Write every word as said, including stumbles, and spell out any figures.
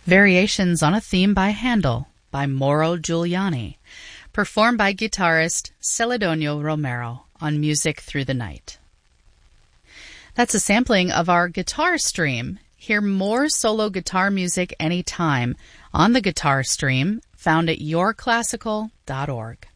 Variations on a Theme by Handel by Mauro Giuliani, performed by guitarist Celedonio Romero on Music Through the Night. That's a sampling of our guitar stream. Hear more solo guitar music anytime on the guitar stream found at your classical dot org.